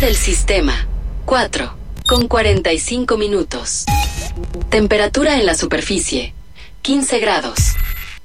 del sistema, 4, con 45 minutos. Temperatura en la superficie, 15 grados.